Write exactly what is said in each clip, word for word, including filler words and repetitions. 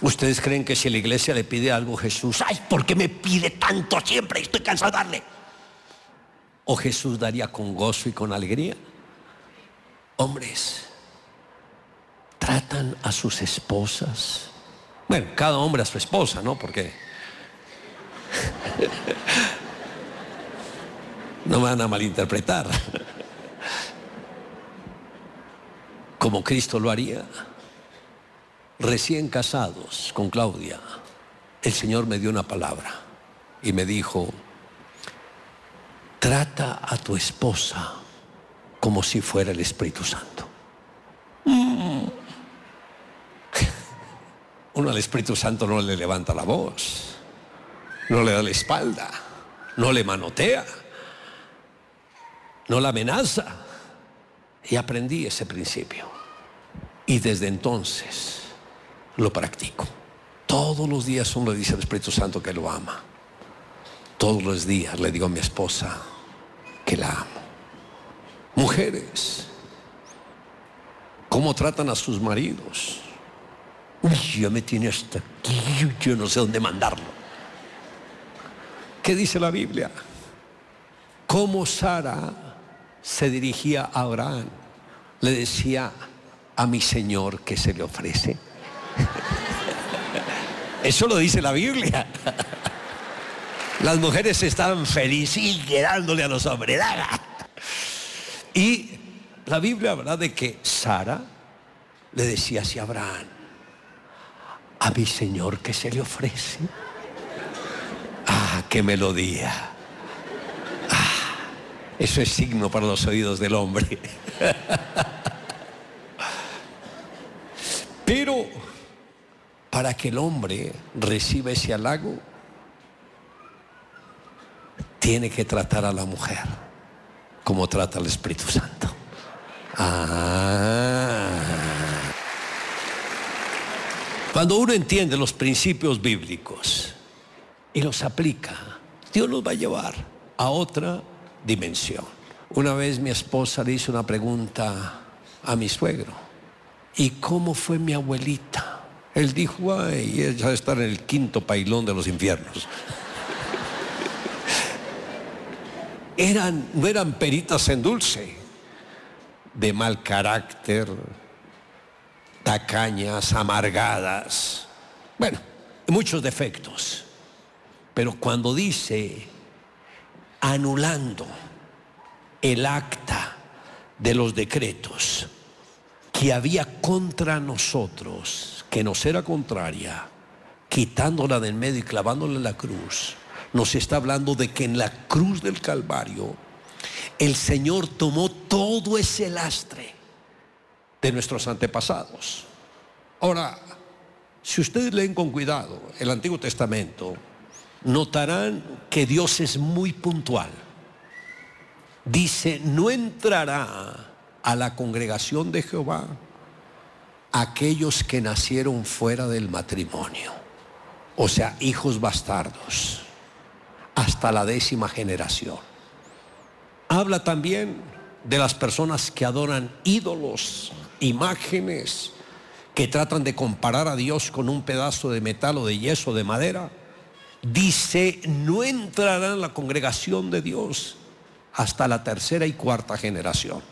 ¿Ustedes creen que si la iglesia le pide algo a Jesús, ay, ¿por qué me pide tanto siempre? Estoy cansado de darle. ¿O Jesús daría con gozo y con alegría? Hombres, tratan a sus esposas. Bueno, cada hombre a su esposa, ¿no? Porque no me van a malinterpretar. Como Cristo lo haría. Recién casados con Claudia, el Señor me dio una palabra y me dijo: trata a tu esposa como si fuera el Espíritu Santo. Mm. Uno al Espíritu Santo no le levanta la voz, no le da la espalda, no le manotea, no la amenaza. Y aprendí ese principio. Y desde entonces lo practico. Todos los días uno le dice al Espíritu Santo que lo ama. Todos los días le digo a mi esposa que la amo. Mujeres, ¿cómo tratan a sus maridos? Uy, ya me tiene hasta aquí, yo no sé dónde mandarlo. ¿Qué dice la Biblia? Cómo Sara se dirigía a Abraham. Le decía: a mi Señor que se le ofrece. Eso lo dice la Biblia. Las mujeres estaban felices dándole a los hombres. Y la Biblia habla de que Sara le decía así a Abraham: a mi Señor que se le ofrece. Ah, qué melodía. Ah, eso es signo para los oídos del hombre. Pero para que el hombre reciba ese halago, tiene que tratar a la mujer como trata al Espíritu Santo. Ah. Cuando uno entiende los principios bíblicos y los aplica, Dios los va a llevar a otra dimensión. Una vez mi esposa le hizo una pregunta a mi suegro: ¿y cómo fue mi abuelita? Él dijo: ay, ella va a estar en el quinto pailón de los infiernos. Eran, no eran peritas en dulce, de mal carácter, tacañas, amargadas, bueno, muchos defectos. Pero cuando dice anulando el acta de los decretos que había contra nosotros, que nos era contraria, quitándola del medio y clavándola en la cruz, nos está hablando de que en la cruz del Calvario el Señor tomó todo ese lastre de nuestros antepasados. Ahora, si ustedes leen con cuidado el Antiguo Testamento, notarán que Dios es muy puntual. Dice: no entrará a la congregación de Jehová aquellos que nacieron fuera del matrimonio, o sea, hijos bastardos, hasta la décima generación. Habla también de las personas que adoran ídolos, imágenes, que tratan de comparar a Dios con un pedazo de metal o de yeso o de madera. Dice: no entrarán en la congregación de Dios hasta la tercera y cuarta generación.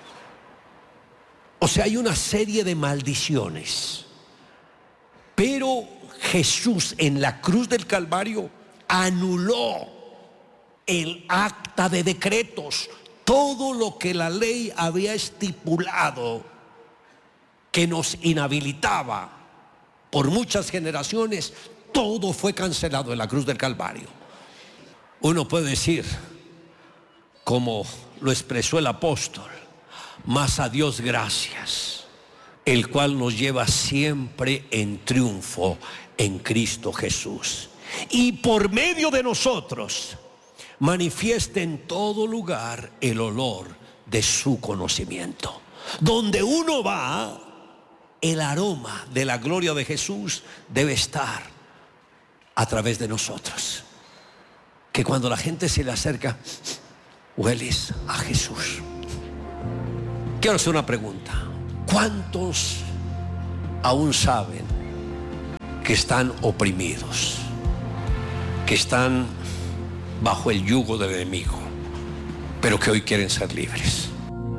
O sea, hay una serie de maldiciones. Pero Jesús en la cruz del Calvario anuló el acta de decretos. Todo lo que la ley había estipulado que nos inhabilitaba por muchas generaciones, todo fue cancelado en la cruz del Calvario. Uno puede decir, como lo expresó el apóstol: mas a Dios gracias, el cual nos lleva siempre en triunfo en Cristo Jesús, y por medio de nosotros manifiesta en todo lugar el olor de su conocimiento. Donde uno va, el aroma de la gloria de Jesús debe estar a través de nosotros. Que cuando la gente se le acerca, hueles a Jesús. Quiero hacer una pregunta: ¿cuántos aún saben que están oprimidos, que están bajo el yugo del enemigo, pero que hoy quieren ser libres.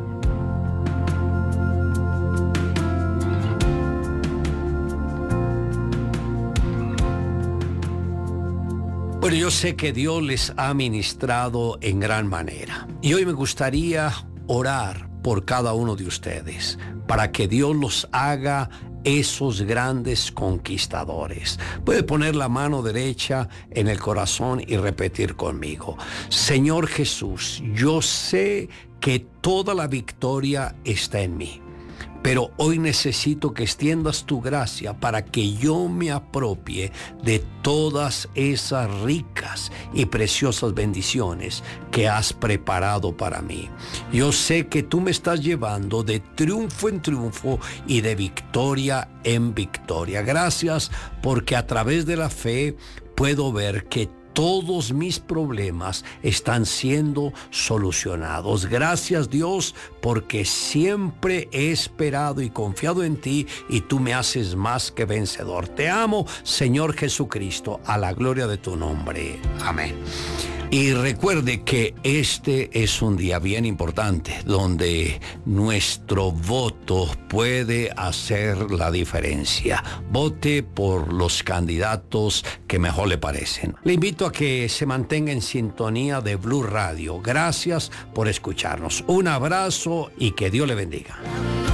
Bueno, yo sé que Dios les ha ministrado en gran manera y hoy me gustaría orar por cada uno de ustedes para que Dios los haga esos grandes conquistadores. Puede poner la mano derecha en el corazón y repetir conmigo: Señor Jesús, yo sé que toda la victoria está en mí, pero hoy necesito que extiendas tu gracia para que yo me apropie de todas esas ricas y preciosas bendiciones que has preparado para mí. Yo sé que tú me estás llevando de triunfo en triunfo y de victoria en victoria. Gracias porque a través de la fe puedo ver que todos mis problemas están siendo solucionados. Gracias, Dios, porque siempre he esperado y confiado en ti y tú me haces más que vencedor. Te amo, Señor Jesucristo, a la gloria de tu nombre. Amén. Y recuerde que este es un día bien importante donde nuestro voto puede hacer la diferencia. Vote por los candidatos que mejor le parecen. Le invito a que se mantenga en sintonía de Blue Radio. Gracias por escucharnos. Un abrazo y que Dios le bendiga.